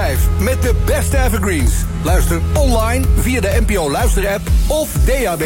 5 met de beste evergreens. Luister online via de NPO Luisterapp of DAB+.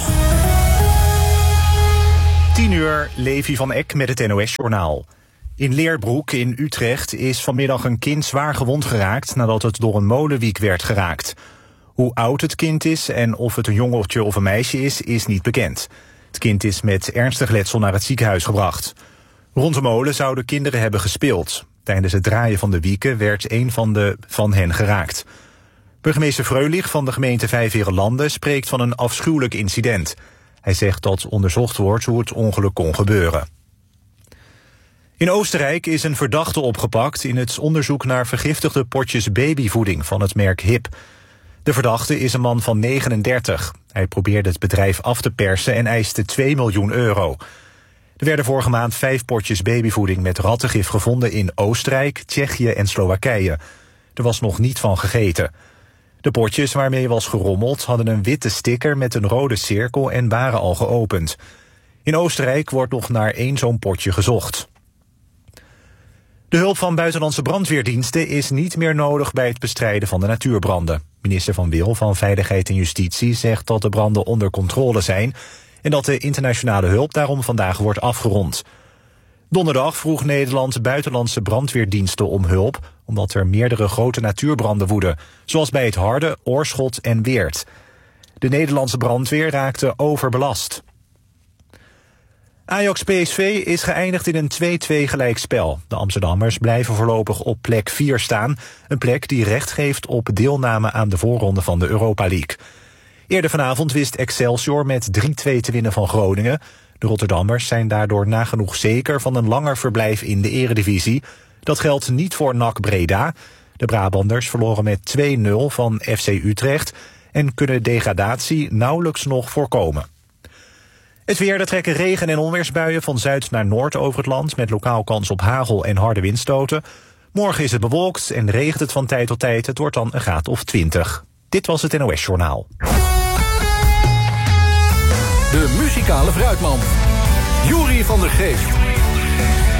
10:00, Levi van Eck met het NOS-journaal. In Leerbroek in Utrecht is vanmiddag een kind zwaar gewond geraakt nadat het door een molenwiek werd geraakt. Hoe oud het kind is en of het een jongetje of een meisje is niet bekend. Het kind is met ernstig letsel naar het ziekenhuis gebracht. Rond de molen zouden kinderen hebben gespeeld. Tijdens het draaien van de wieken werd een van hen geraakt. Burgemeester Freulich van de gemeente Vijfheerenlanden spreekt van een afschuwelijk incident. Hij zegt dat onderzocht wordt hoe het ongeluk kon gebeuren. In Oostenrijk is een verdachte opgepakt in het onderzoek naar vergiftigde potjes babyvoeding van het merk HIP. De verdachte is een man van 39. Hij probeerde het bedrijf af te persen en eiste 2 miljoen euro. Er werden vorige maand 5 potjes babyvoeding met rattengif gevonden in Oostenrijk, Tsjechië en Slowakije. Er was nog niet van gegeten. De potjes waarmee was gerommeld hadden een witte sticker met een rode cirkel en waren al geopend. In Oostenrijk wordt nog naar 1 zo'n potje gezocht. De hulp van buitenlandse brandweerdiensten is niet meer nodig bij het bestrijden van de natuurbranden. Minister Van Wil van Veiligheid en Justitie zegt dat de branden onder controle zijn en dat de internationale hulp daarom vandaag wordt afgerond. Donderdag vroeg Nederland buitenlandse brandweerdiensten om hulp, omdat er meerdere grote natuurbranden woeden, zoals bij het Harde, Oorschot en Weert. De Nederlandse brandweer raakte overbelast. Ajax-PSV is geëindigd in een 2-2 gelijkspel. De Amsterdammers blijven voorlopig op plek 4 staan, een plek die recht geeft op deelname aan de voorronde van de Europa League. Eerder vanavond wist Excelsior met 3-2 te winnen van Groningen. De Rotterdammers zijn daardoor nagenoeg zeker van een langer verblijf in de eredivisie. Dat geldt niet voor NAC Breda. De Brabanders verloren met 2-0 van FC Utrecht en kunnen degradatie nauwelijks nog voorkomen. Het weer, er trekken regen- en onweersbuien van zuid naar noord over het land, met lokaal kans op hagel en harde windstoten. Morgen is het bewolkt en regent het van tijd tot tijd. Het wordt dan een graad of 20. Dit was het NOS-journaal. De muzikale fruitmand. Joeri van der Geest.